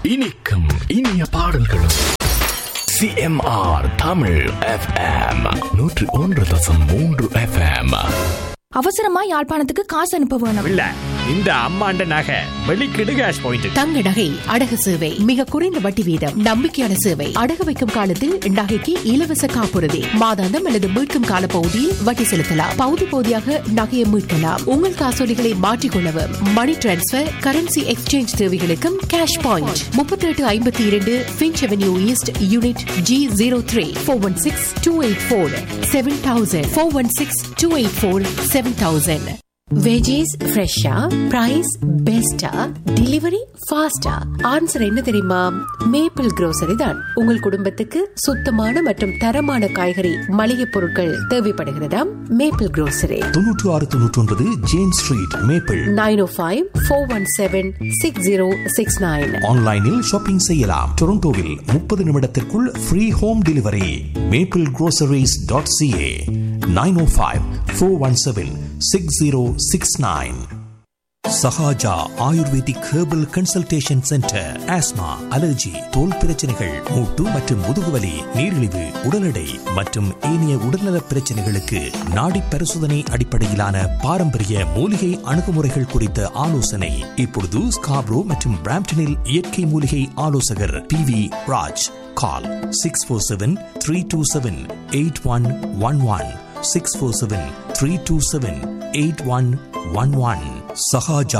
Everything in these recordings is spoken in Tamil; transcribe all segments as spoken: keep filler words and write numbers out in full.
இனிக்கும் இனிய பாடல்களும் சிஎம்ஆர் தமிழ் எஃப்எம் நூற்று ஒன்று தசம் மூன்று எஃப்எம். அவசரமா யாழ்ப்பாணத்துக்கு காசு அனுப்ப வேணும். இல்ல இந்த அம்மாண்ட நகை வெளிக்கிடு கேஷ் பாயிண்ட். தங்க நகை அடகு சேவை மிக குறைந்த வட்டி வீதம், நம்பிக்கையான சேவை. அடகு வைக்கும் காலத்தில் நகைக்கு இலவச காப்புறுதி, மாதாந்தம் அல்லது மீட்கும் கால பகுதியில் வட்டி செலுத்தலாம். பகுதி பகுதியாக நகையை மீட்கலாம். உங்கள் காசோலிகளை மாற்றிக்கொள்ளவும், மணி டிரான்ஸ்பர், கரன்சி எக்ஸ்சேஞ்ச் தேவைகளுக்கும் கேஷ் பாயிண்ட். முப்பத்தி எட்டு ஐம்பத்தி இரண்டு pinch avenue east unit G zero three four one six two eight four seven thousand four one six two eight four seven thousand. Veggies ஃப்ரெஷ்ஷா, பிரைஸ் பெஸ்டா, டெலிவரி ஃபாஸ்டா? ஆன்சர் என்ன தெரியுமா? மேப்பிள் grocery தான். உங்கள் குடும்பத்துக்கு சுத்தமான மற்றும் தரமான காய்கறி மளிகை பொருட்கள் தேவைப்படுகிறதா? Maple grocery. தொன்னூற்று ஆறு தொன்னூற்றி ஒன்பது ஜேம்ஸ் ஸ்ட்ரீட், மேப்பிள். நைன் ஓ five four one seven six zero six nine. ஆன்லைனில் ஷாப்பிங் செய்யலாம். டொரண்டோவில் முப்பது நிமிடத்திற்குள் free home delivery. Maple groceries dot CA. Nine ஓ five four one seven six zero six nine. Sahaja ayurvedic herbal consultation centre. Asthma, allergy, தோல் பிரச்சனைகள், மூட்டு மற்றும் முதுகுவலி, நீரிழிவு, உடல் எடை மற்றும் ஏனைய உடல்நல பிரச்சனைகளுக்கு நாடி பரிசோதனை அடிப்படையிலான பாரம்பரிய மூலிகை அணுகுமுறைகள் குறித்த ஆலோசனை. இப்பொழுது ஸ்காப்ரோ மற்றும் பிராம்டனில் இயற்கை மூலிகை ஆலோசகர் P V Raj. Call six four seven three two seven eight one one one. Six four seven three two seven eight one one one. Sahaja.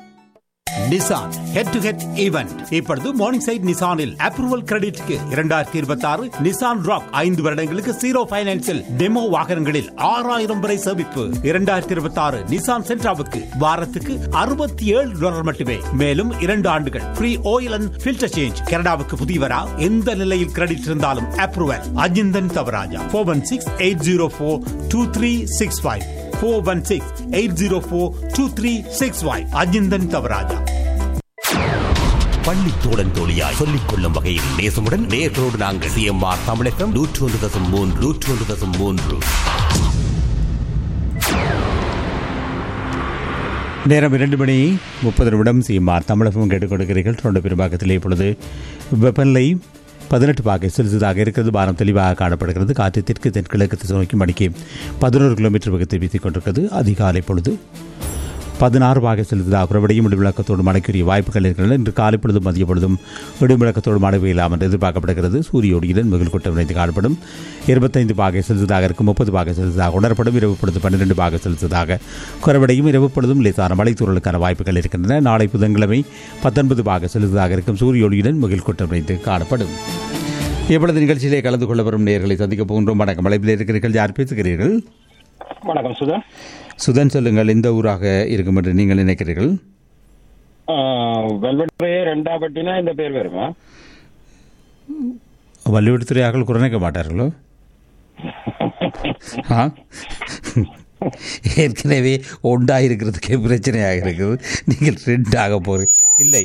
Nissan head to head event இப்பொழுது மார்னிங் சைட் நிசானில் அப்ரூவல் கிரெடிட்க்கு இரண்டாயிரத்தி இருபத்தி ஆறு நிசான் ராக் ஐந்து வருடங்களுக்கு ஜீரோ பைனான்சில் டெமோ வாகனங்களில் ஆறாயிரம் வரை சேமிப்பு. இரண்டாயிரத்தி இருபத்தி ஆறு நிசான் சென்ட்ராவுக்கு வாரத்துக்கு அறுபத்தி ஏழு டாலர் மட்டுமே. மேலும் இரண்டு ஆண்டுகள் free oil and filter change. கனடாவுக்கு புதியவரா? எந்த நிலையில் கிரெடிட் இருந்தாலும் approval. Ajinthan Thavaraja. Four one six eight zero four two three six five. Four one six eight zero four two three six five. Ajinthan Thavaraja. பள்ளி தோழன் தோழியாய் சொல்லிக் கொள்ளும் வகையில் நேசமுடன் நேர்களோடு நாங்கள் சிஎம்ஆர் தமிழகம் நூற்று ஒன்று தசம் மூன்று நூற்று ஒன்று தசம் மூன்று. நேரம் இரண்டு மணி முப்பது நிமிடம். சிஎம்ஆர் தமிழகம் கேட்டுக்கொண்டிருக்கிறீர்கள். தொடர்ந்து பெரும்பாக்கத்திலே இப்பொழுது வெப்பநிலை பதினெட்டு பாகை செல்சியஸாக இருக்கிறது. வானம் தெளிவாக காணப்படுகிறது. காற்று தெற்கு தென்கிழக்கு திசை நோக்கி மணிக்கு பதினோரு கிலோமீட்டர் வேகத்தில் வீசிக் கொண்டிருக்கிறது. அதிகாலை பொழுது பதினாறு பாகை செலுத்ததாக குறைவடையும் இடிமுழக்கத்தோடு மழைக்குரிய வாய்ப்புகள் இருக்கின்றன. இன்று காலை பொழுதும் மதிய பொழுதும் இடிமுழக்கத்தோடு மழை பெய்யலாம் என்று எதிர்பார்க்கப்படுகிறது. சூரிய ஒளியுடன் மிகுல் கூட்டம் இணைந்து காணப்படும். இருபத்தைந்து பாகை செலுத்ததாக இருக்கும். முப்பது பாகை செலுத்ததாக உணரப்படும். இரவு பொழுது பன்னிரெண்டு பாகை செலுத்ததாக குறைவடையும். இரவு பொழுதும் லேசான மழை தூறலுக்கான வாய்ப்புகள் இருக்கின்றன. நாளை புதன்கிழமை பத்தொன்பது பாகை செலுத்ததாக இருக்கும். சூரிய ஒளியுடன் மிகுல் கூட்டம் இணைந்து காணப்படும். எப்பொழுது நிகழ்ச்சியிலே கலந்து கொள்ள வரும் நேர்களை சந்திக்க போகின்றோம். வணக்கம். மலைப்பில் இருக்கிறீர்கள். யார் பேசுகிறீர்கள்? வணக்கம் சுதன். சுதன், சொல்லுங்கள். எந்த ஊராக இருக்கும் என்று நீங்கள் நினைக்கிறீர்கள்? ரெண்டாபட்டினா இந்த பேர் வருமா? வள்ளிவிடுத்துறையாக குறைக்க மாட்டார்களோ? ஏற்கனவே ஒன்றாக இருக்கிறதுக்கே பிரச்சனையாக இருக்குது. நீங்கள் ரெண்டாக போகிறீங்க. இல்லை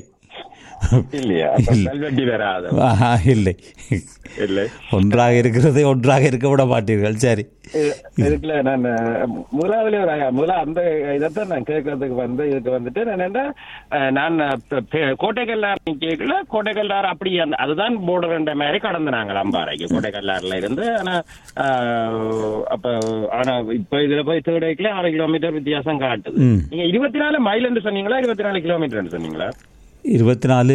இல்லை இல்லை, ஒன்றாக இருக்கிறதை ஒன்றாக இருக்க விட மாட்டீர்கள். சரி, இதுக்குல நான் முதலாவது முதலா அந்த இதைத்தான் நான் கேட்கறதுக்கு வந்து இதுக்கு வந்துட்டு நான் என்ன நான் கோட்டைக்கல்லார் கேட்கல. கோட்டைக்கல்லார் அப்படி அதுதான் போர்டர்ன்ற மாதிரி கடந்துனாங்க அம்பாறைக்கு கோட்டைக்கல்லாறுல இருந்து. ஆனா அப்ப ஆனா இப்ப இதுல போய் தேடைக்குல ஆறு கிலோமீட்டர் வித்தியாசம் காட்டுது. நீங்க இருபத்தி நாலு மைல் என்று சொன்னீங்களா இருபத்தி நாலு கிலோமீட்டர் சொன்னீங்களா? இருபத்தி நாலு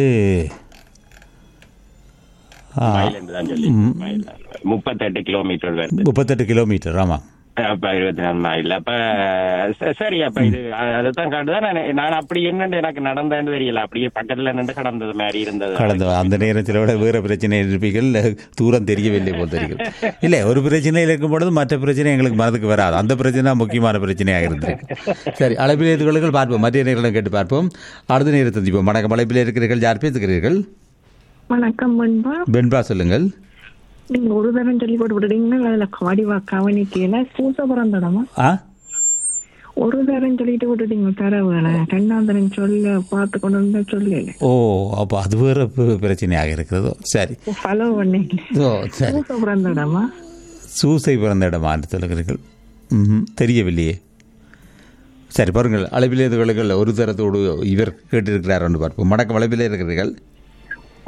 முப்பத்தெட்டு கிலோமீட்டர் வருது. முப்பத்தெட்டு கிலோமீட்டர். ஆமா, அப்ப இருபத்தி நாலு மைல். அப்ப சரி, அப்ப இது அதைத்தான் காட்டுதான். நான் அப்படி என்னன்னு எனக்கு நடந்தேன்னு தெரியல. அப்படியே பக்கத்துல நின்று கடந்தது மாதிரி இருந்தது. கடந்த அந்த நேரத்தில் விட வேற பிரச்சனை இருப்பீர்கள். தூரம் தெரியவில்லை போல் தெரியும். இல்லை, ஒரு பிரச்சனையில் இருக்கும் பொழுது மற்ற பிரச்சனை எங்களுக்கு மனதுக்கு வராது. அந்த பிரச்சனை முக்கியமான பிரச்சனையாக இருந்திருக்கு. சரி, அழைப்பில் இருக்கிறவர்கள் பார்ப்போம். மற்ற நேர்களும் கேட்டு பார்ப்போம். அடுத்த நேரம் சந்திப்போம். வணக்கம். அழைப்பில் இருக்கிறீர்கள். யார் பேசுகிறீர்கள்? வணக்கம் வெண்பா. வெண்பா, சொல்லுங்கள். நீங்க ஒரு தரம் சொல்லி போட்டு விடுறீங்கன்னா அதுல கவடிவா கவனிக்கல பூச பிறந்தடமா? ஒரு தரம் சொல்லிட்டு விட்டுட்டீங்க தரவேன. ரெண்டாம் தரம் சொல்ல பார்த்து கொண்டு வந்தா சொல்லல. ஓ, அப்போ அது வேற பிரச்சனையாக இருக்கிறதோ? சரி, ஃபாலோ பண்ணீங்க. பூச பிறந்த இடமா? சூசை பிறந்த இடமா என்று சொல்லுகிறீர்கள்? ம், தெரியவில்லையே. சரி, பாருங்கள். அளவிலே இதுகளுக்கு ஒரு தரத்தோடு இவர் கேட்டிருக்கிறார் என்று பார்ப்போம். வணக்கம். அளவிலே இருக்கிறீர்கள்.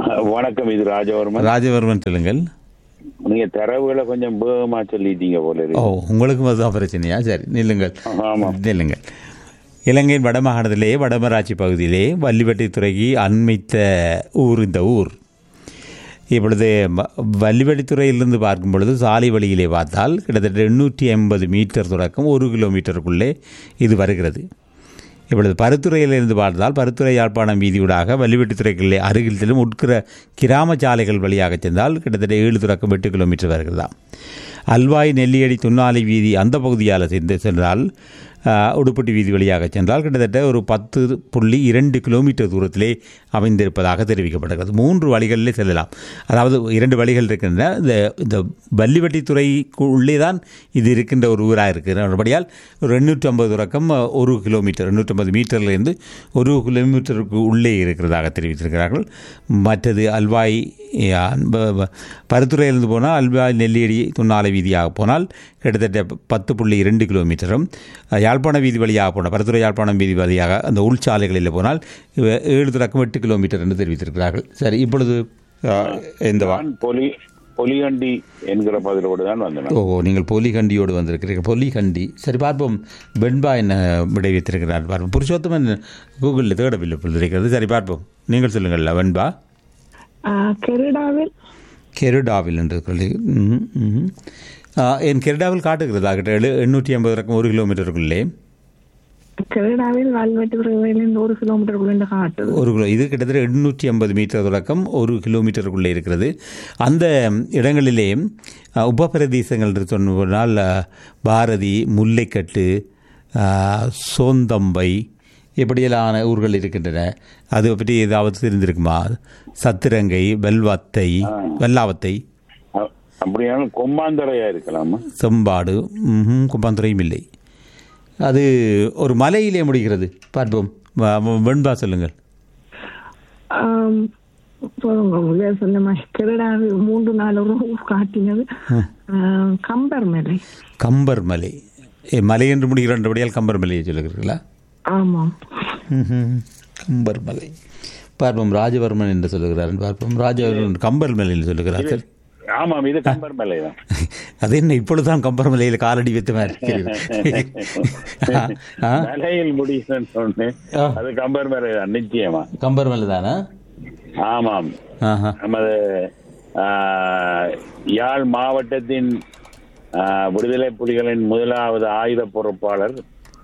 வணக்கம், இது ராஜவர்மன். ராஜவர்மன் சொல்லுங்கள். நீங்க தரவுகளை கொஞ்சம் வேகமா சொல்லிட்டீங்க போல. ஓ, உங்களுக்கும் அதுதான் பிரச்சனையா? சரி, நில்லுங்கள் நில்லுங்கள். இலங்கையின் வடமாகாணத்திலே வடமராட்சி பகுதியிலே வல்லிவட்டித்துறைக்கு அண்மைத்த ஊர் இந்த ஊர். இப்பொழுது வல்லிவட்டித்துறையிலிருந்து பார்க்கும் பொழுது சாலை வழியிலே பார்த்தால் கிட்டத்தட்ட எண்ணூற்றி ஐம்பது மீட்டர் தொடக்கம் ஒரு கிலோமீட்டருக்குள்ளே இது வருகிறது. இப்பொழுது பருத்துறையிலிருந்து பார்த்தால் பருத்துறை யாழ்ப்பாணம் வீதியூடாக வல்லிவட்டித்துறைகளிலே அருகிலும் உட்கிற கிராம சாலைகள் வழியாக சென்றால் கிட்டத்தட்ட ஏழு தொடக்கம் எட்டு கிலோமீட்டர் வருகிறதாம். அல்வாய் நெல்லியடி துன்னாலை வீதி அந்த பகுதியால் சென்று சென்றால் உடுப்பட்டி வீதி வழியாக சென்றால் கிட்டத்தட்ட ஒரு பத்து புள்ளி இரண்டு கிலோமீட்டர் தூரத்திலே அமைந்திருப்பதாக தெரிவிக்கப்படுகிறது. மூன்று வழிகளிலே செல்லலாம். அதாவது இரண்டு வழிகள் இருக்கின்றன. இந்த இந்த வல்லிவட்டித்துறைக்கு உள்ளே தான் இது இருக்கின்ற ஒரு ஊராக இருக்கிறபடியால் ஒரு எண்ணூற்றி ஐம்பது தொடக்கம் ஒரு கிலோமீட்டர் எண்ணூற்றி ஐம்பது மீட்டர்லேருந்து ஒரு கிலோமீட்டருக்கு உள்ளே இருக்கிறதாக தெரிவித்திருக்கிறார்கள். மற்றது அல்வாய் பருத்துறையிலிருந்து போனால் அல்வாய் நெல்லியடி துன்னாலை வீதியாக போனால் கிட்டத்தட்ட பத்து புள்ளி இரண்டு கிலோமீட்டரும், யாழ்ப்பாண வீதி வழியாக போனால் பருத்துறை யாழ்ப்பாணம் வீதி வழியாக அந்த உள்சாலைகளில் போனால் ஏழு தொடக்கம் எட்டு கிலோமீட்டர் என்று தெரிவித்திருக்கிறார்கள். சரி, இப்பொழுது இந்த பொலி பொலிகண்டி என்கிற பதிலோடு தான் வந்தேன். ஓ, நீங்கள் பொலிகண்டியோடு வந்திருக்கிறீர்கள். பொலிகண்டி. சரி, பார்ப்போம் வெண்பா என்ன விடைவித்திருக்கிறார் பார்ப்போம். புருஷோத்தமன் கூகுளில் தேடவில்லை இருக்கிறது. சரி, பார்ப்போம். நீங்கள் சொல்லுங்கள் வெண்பா. கெருடாவில் கெருடாவில் என்று சொல்லி என் கெருடாவில் காட்டுகிறதா கிட்ட எண்ணூற்றி ஐம்பது ரக்கம் ஒரு கிலோமீட்டருக்குள்ளே கெருடாவில் வால்வெட்டித்துறையிலிருந்து ஒரு கிலோமீட்டருக்குள்ளே காட்டுது. ஒரு கிலோ இது கிட்டத்தட்ட எண்ணூற்றி ஐம்பது மீட்டர் தொடக்கம் ஒரு கிலோமீட்டருக்குள்ளே இருக்கிறது. அந்த இடங்களிலே உபபிரதேசங்கள் என்று சொன்னால் பாரதி, முல்லைக்கட்டு, சோந்தம்பை இப்படியெல்லான ஊர்கள் இருக்கின்றன. அது பற்றி ஏதாவது தெரிந்திருக்குமா? சத்திரங்கை, வெல்வாத்தை, வெள்ளாவத்தை, அப்படியான கொம்பாந்துறையா இருக்கலாமா? செம்பாடு, கொம்பாந்துறையும் இல்லை. அது ஒரு மலையிலே முடிகிறது. பார்ப்போம். வெண்பா சொல்லுங்கள். மூன்று நாலு காட்டினது கம்பர் மலை. கம்பர் மலை மலை என்று முடிகிறபடியால் கம்பர் மலையை சொல்லுகிறீர்களா? ஆமாம், கம்பர் மலை. பார்ப்போம். ராஜவர்மன் என்று சொல்லுகிறார். பார்ப்போம். ராஜவர்மன் கம்பர் மலையில் சொல்லுகிறார். சரி, ஆமாம், இது கம்பர் மலை தான். அது என்ன இப்பொழுதுதான் கம்பர் மலையில் காலடி வைத்து மலையில் முடியுதுன்னு சொன்னேன். அது கம்பர் மலை தான். நிச்சயமா கம்பர் மலை தானா? ஆமாம். நமது யாழ் மாவட்டத்தின் விடுதலை புலிகளின் முதலாவது ஆயுத பொறுப்பாளர்,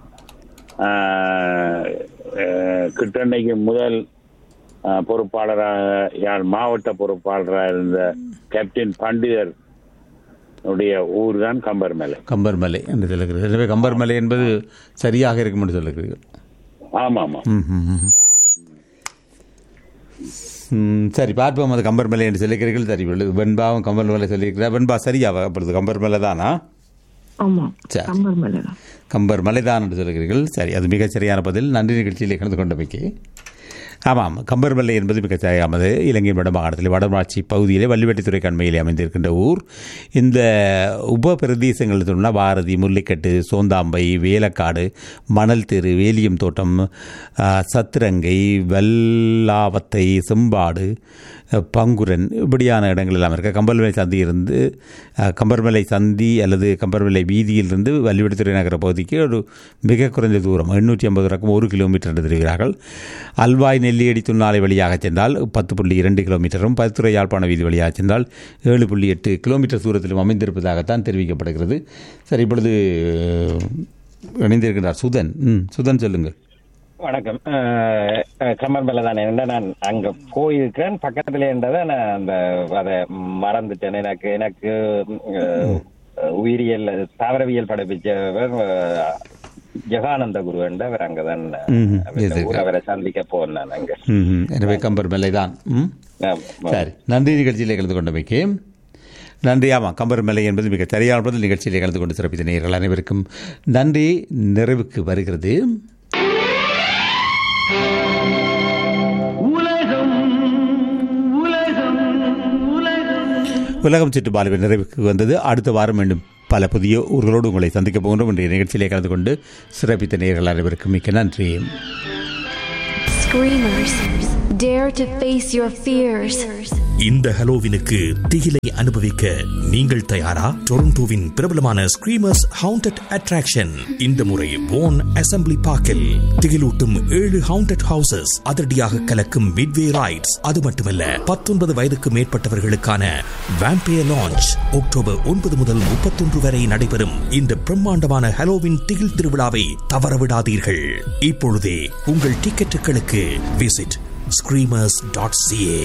கிட்டண்ணைக்கு முதல் பொறுப்பாளராக யாழ் மாவட்ட பொறுப்பாளராக இருந்த கேப்டன் பண்டிதர் உடைய ஊர் தான் கம்பர் மலை. கம்பர் மலை என்று சொல்லுகிறது. எனவே கம்பர் மலை என்பது சரியாக இருக்கும் என்று சொல்லுகிறீர்கள். ஆமாம் ஆமாம். சரி, பார்ப்போம். அது கம்பர் மலை என்று சொல்லுகிறீர்கள். சரி, வெண்பாவும் கம்பர் மலை சொல்லியிருக்கிறார். வெண்பா சரியாக அப்பொழுது கம்பர் மலை தானா? கம்பர் மலைதான் என்று சொல்லுகிறீர்கள். சரி, அது மிகச் சரியான பதில். நன்றி நிகழ்ச்சியில் கலந்து கொண்டமைக்கு. ஆமாம், கம்பர் மலை என்பது மிகச் சரியானது. இலங்கை வடமாகாணத்தில் வடமராட்சி பகுதியிலே வல்லிவட்டித்துறை கண்மையிலே அமைந்திருக்கின்ற ஊர். இந்த உப பிரதேசங்கள் சொன்னால் பாரதி, முல்லைக்கட்டு, சோந்தாம்பை, வேலக்காடு, மணல் தெரு, வேலியம் தோட்டம், சத்திரங்கை, வெள்ளாவத்தை, செம்பாடு, பங்குரன் இப்படியான இடங்கள் எல்லாம் இருக்க. கம்பர்மலை சந்தி இருந்து கம்பர்மலை சந்தி அல்லது கம்பர்மலை வீதியிலிருந்து வல்லிவட்டித்துறை நகர பகுதிக்கு ஒரு மிக குறைந்த தூரம் எண்ணூற்றி ஐம்பது ரக்கம் ஒரு கிலோமீட்டர் என்று தெரிகிறார்கள். அல்வாய் நெல்லியடி துன்னாலை வழியாக சென்றால் பத்து புள்ளி இரண்டு கிலோமீட்டரும், பருத்துறை யாழ்ப்பாண வீதி வழியாக சென்றால் ஏழு புள்ளி எட்டு கிலோமீட்டர் தூரத்திலும் அமைந்திருப்பதாகத்தான் தெரிவிக்கப்படுகிறது. சரி, இப்பொழுது இணைந்திருக்கிறார் சுதன். ம் சுதன் சொல்லுங்கள். வணக்கம். கம்பர் மேல தானே நான் அங்க போயிருக்கேன். பக்கத்துல இருந்ததை நான் அந்த அதை மறந்துட்டேன். எனக்கு எனக்கு உயிரியல் தாவரவியல் படிப்பிச்சவர் ஜெகானந்த குரு என்ற அவர் அங்கதான் அவரை சந்திக்க போனேன். அங்க எனவே கம்பர் மேலை தான். சரி, நன்றி நிகழ்ச்சியிலே கலந்து கொண்டமைக்கு நன்றி. ஆமாம், கம்பர் மலை என்பது மிக சரியான நிகழ்ச்சியிலே கலந்து கொண்டு சிறப்பித்த நேயர்கள் அனைவருக்கும் நன்றி. நிறைவுக்கு வருகிறது உலகம் சுற்று பாலுவின் நிறைவுக்கு வந்தது. அடுத்த வாரம் மீண்டும் பல புதிய ஊர்களோடு உங்களை சந்திக்க போகின்றோம். இன்றைய நிகழ்ச்சியிலே கலந்து கொண்டு சிறப்பித்த நேயர்கள் அனைவருக்கும் மிக்க நன்றி. Dare to face your fears. இந்த ஹலோவினுக்கு திகிலை அனுபவிக்க நீங்கள் தயாரா? டொரண்டோவின் பிரபலமான ஸ்கிரீமர்ஸ் ஹவுண்டட் அட்ராக்ஷன் இந்த முறை போன் அசெம்பிளி பார்க்கில் திகிலூட்டும் ஏழு ஹவுண்டட் ஹவுசஸ், அதிரடியாக கலக்கும் மிட்வே ரைட்ஸ், அது மட்டுமல்ல பத்தொன்பது வயதுக்கு மேற்பட்டவர்களுக்கான வேம்பயர் லான்ச். அக்டோபர் ஒன்பது முதல் முப்பத்தொன்று வரை நடைபெறும் இந்த பிரம்மாண்டமான ஹலோவின் திகில் திருவிழாவை தவறவிடாதீர்கள். இப்பொழுதே உங்கள் டிக்கெட்டுகளுக்கு visit screamers dot c a.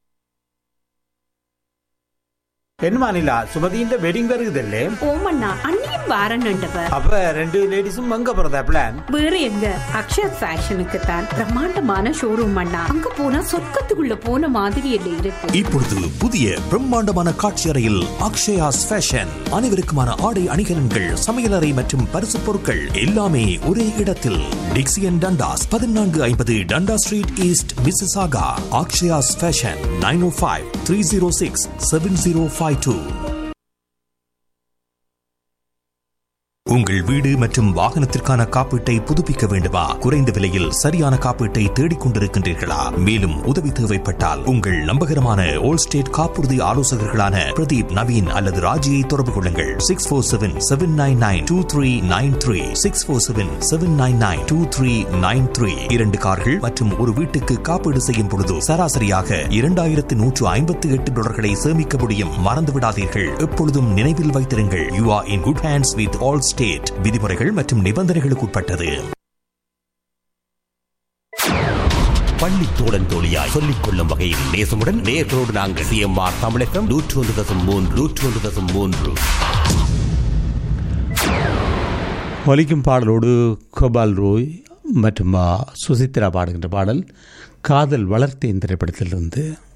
என்னமா நிலா, சுமதியின் வெட்டிங் வருகுதல்லே? ஓமண்ணா அண்ணியும் வாரன்னுண்டவ. அப்ப ரெண்டு லேடிஸும் அங்க போறதா பிளான்? வேற எங்க, அக்ஷயா ஃபேஷனுக்கு தான். பிரம்மாண்டமான ஷோரூம் அண்ணா, அங்க போனா சொர்க்கத்துக்குள்ள போன மாதிரி இல்ல இருக்கு. இப்பொழுது புதிய பிரம்மாண்டமான காட்சி அறையில் அக்ஷயாஸ் ஃபேஷன், அனைவருக்குமான ஆடை அணிகலன்கள், சமையலறை மற்றும் பரிசு பொருட்கள் எல்லாமே ஒரே இடத்தில். டிக்சியன் டண்டாஸ், பதினான்கு ஐம்பது டண்டா street east, Mississauga. Akshaya's fashion, nine ஓ five three zero six seven zero five two. உங்கள் வீடு மற்றும் வாகனத்திற்கான காப்பீட்டை புதுப்பிக்க வேண்டுமா? குறைந்த விலையில் சரியான காப்பீட்டை தேடிக் கொண்டிருக்கின்றீர்களா? மேலும் உதவி தேவைப்பட்டால் உங்கள் நம்பகரமான ஓல் ஸ்டேட் காப்புறுதி ஆலோசகர்களான பிரதீப், நவீன் அல்லது ராஜியை தொடர்பு கொள்ளுங்கள். Six four seven seven nine nine two three nine three six four seven seven nine nine two three nine three. இரண்டு கார்கள் மற்றும் ஒரு வீட்டுக்கு காப்பீடு செய்யும் பொழுது சராசரியாக இரண்டாயிரத்து நூற்று ஐம்பத்தி எட்டு டாலர்களை சேமிக்க முடியும். மறந்து விடாதீர்கள், எப்பொழுதும் நினைவில் வைத்திருங்கள், you are in good hands with all state. விதிமுறைகள் மற்றும் நிபந்தனைகளுக்கு உட்பட்டது. பள்ளி தோழன் தோழியாய் சொல்லிக் கொள்ளும் வகையில் நேசமுடன் நேர்களோடு நாங்கள் சிஎம்ஆர் தமிழகம் நூற்று ஒன்று தசம் மூன்று நூற்று ஒன்று தசம் மூன்று. ஒலிக்கும் பாடலோடு கோபால் ரோய் மற்றும் சுசித்ரா பாடுகின்ற பாடல் காதல் வளர்த்தேன் திரைப்படத்திலிருந்து.